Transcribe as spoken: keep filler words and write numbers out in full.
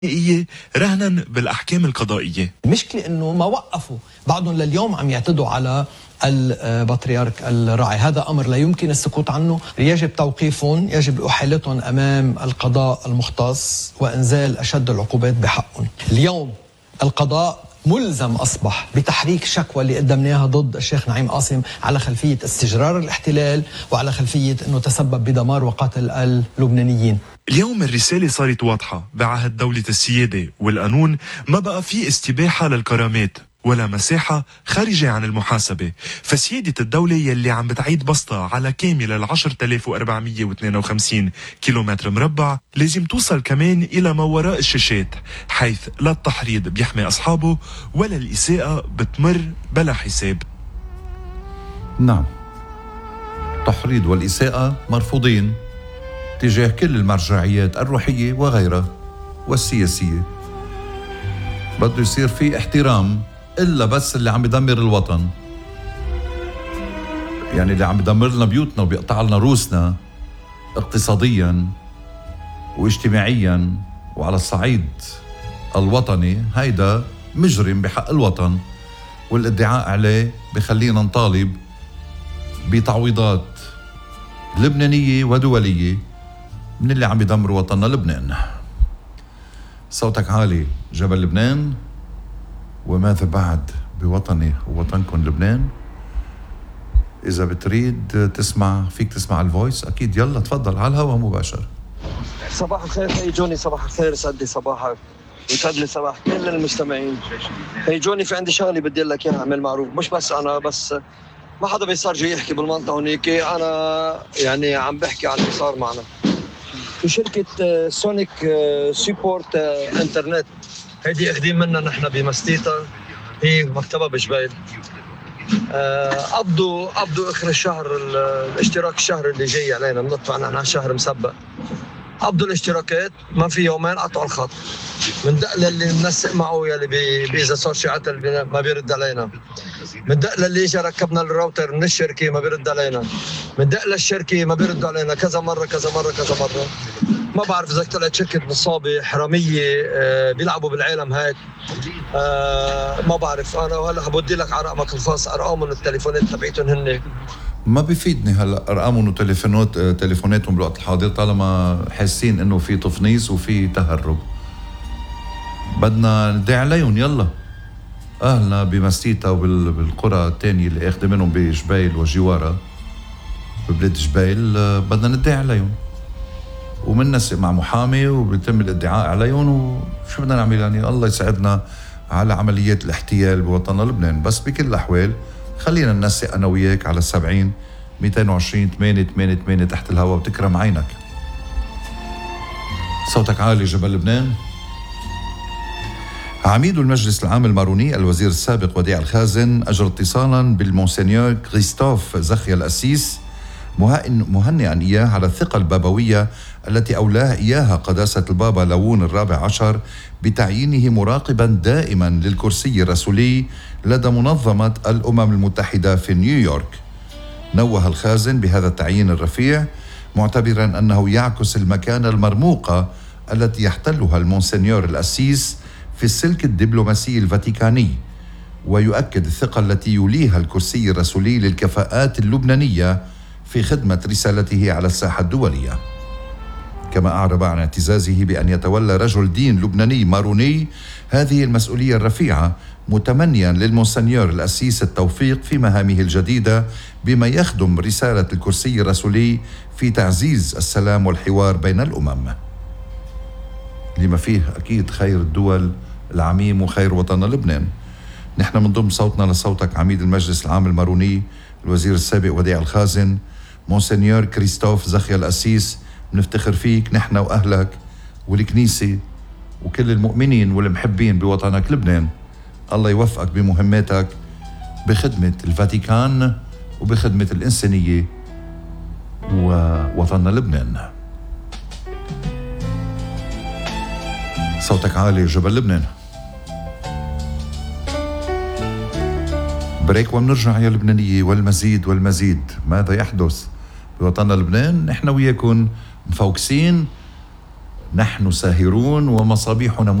حقيقية رهنا بالأحكام القضائية. المشكلة أنه ما وقفوا، بعضهم لليوم عم يعتدوا على البطريرك الراعي. هذا أمر لا يمكن السكوت عنه، يجب توقيفهم، يجب إحالتهم أمام القضاء المختص وإنزال أشد العقوبات بحقهم. اليوم القضاء ملزم أصبح بتحريك شكوى اللي قدمناها ضد الشيخ نعيم قاسم على خلفية استجرار الاحتلال وعلى خلفية أنه تسبب بدمار وقتل اللبنانيين. اليوم الرسالة صارت واضحة، بعهد دولة السيادة والقانون ما بقى في استباحة للكرامات ولا مساحة خارجة عن المحاسبة، فسيادة الدولة يلي عم بتعيد بسطة على كامل العشرة آلاف وأربعمية واثنين وخمسين كيلومتر مربع لازم توصل كمان إلى ما وراء الشاشات، حيث لا التحريض بيحمي أصحابه ولا الإساءة بتمر بلا حساب. نعم، التحريض والإساءة مرفوضين تجاه كل المرجعيات الروحية وغيرها والسياسية. بده يصير في احترام إلا بس اللي عم يدمر الوطن، يعني اللي عم يدمر لنا بيوتنا وبيقطع لنا روسنا اقتصاديا واجتماعيا وعلى الصعيد الوطني، هيدا مجرم بحق الوطن، والادعاء عليه بخلينا نطالب بتعويضات لبنانية ودولية من اللي عم يدمر وطننا لبنان. صوتك عالي جبل لبنان، وماذا بعد بوطني ووطنكم لبنان؟ إذا بتريد تسمع فيك تسمع الفويس أكيد، يلا تفضل على الهواء مباشر. صباح الخير هي جوني، صباح الخير، يسعد لي صباحك ويسعد لي صباح كل المستمعين. هي جوني، في عندي شغله بدي لك اياها، اعمل معروف، مش بس انا، بس ما حدا بيصير جاي يحكي بالمنطقه هونيك، انا يعني عم بحكي عن اللي صار معنا في شركه سونيك سيبورت انترنت. هيدي اخذين منا نحن بمستيتا، هي مكتبها بجبيل. قبضوا قبضوا اخر الشهر الاشتراك الشهر اللي جاي علينا، بندفع نحن شهر مسبق. قبضوا الاشتراكات، ما في يومين قطعوا الخط. بندق للي منسق معه يلي بي اذا صار شي عطل ما بيرد علينا. بندق للي اجى ركبنا الراوتر من الشركه ما بيرد علينا. بندق للشركه ما بيرد علينا كذا مره كذا مره كذا مره. ما بعرف اذا طلعت شركه نصابه حراميه آه بيلعبوا بالعالم هيك. آه ما بعرف انا، وهلا بدي لك على رقمك الخاص، ارقامهم التليفونات تبعيتهم هن. ما بيفيدني هلا ارقامهم وتليفونات تليفوناتهم بالوقت الحاضر طالما حاسين انه في تفنيص وفي تهرب. بدنا ندعي عليهم، يلا اهلنا بمستيتا وبالقرى الثانيه اللي اخذ منهم بجبيل وجوارها ببلاد جبيل، بدنا ندعي عليهم ومنسق مع محامي وبيتم الادعاء عليهم، وشو بدنا نعمل يعني؟ الله يساعدنا على عمليات الاحتيال بوطننا لبنان. بس بكل الاحوال خلينا ننسق انا وياك على السبعين مئتين وعشرين ثمانية ثمانية ثمانية تحت الهواء وتكرم عينك. صوتك عالي جبل لبنان. عميد المجلس العام الماروني الوزير السابق وديع الخازن أجرى اتصالا بالمونسينيور كريستوف زخيا الأسيس مهنئا إياه على الثقة البابوية التي أولاه إياها قداسة البابا لاوون الرابع عشر بتعيينه مراقبا دائما للكرسي الرسولي لدى منظمة الأمم المتحدة في نيويورك. نوه الخازن بهذا التعيين الرفيع معتبرا أنه يعكس المكانة المرموقة التي يحتلها المونسينيور الأسيس في السلك الدبلوماسي الفاتيكاني، ويؤكد الثقة التي يوليها الكرسي الرسولي للكفاءات اللبنانية في خدمة رسالته على الساحة الدولية. كما أعرب عن اعتزازه بأن يتولى رجل دين لبناني ماروني هذه المسؤولية الرفيعة، متمنيا للمونسينيور الأسيس التوفيق في مهامه الجديدة بما يخدم رسالة الكرسي الرسولي في تعزيز السلام والحوار بين الأمم، لما فيه أكيد خير الدول العميم وخير وطننا لبنان. نحن منضم صوتنا لصوتك عميد المجلس العام الماروني الوزير السابق وديع الخازن مونسينيور كريستوف زخيا الأسيس. بنفتخر فيك نحن وأهلك والكنيسة وكل المؤمنين والمحبين بوطنك لبنان. الله يوفقك بمهماتك بخدمة الفاتيكان وبخدمة الإنسانية ووطننا لبنان. صوتك عالي جبل لبنان. بريك ومنرجع يا لبنانية، والمزيد والمزيد. ماذا يحدث بوطننا لبنان؟ نحن وياكم مفوكسين نحن ساهرون ومصابيحنا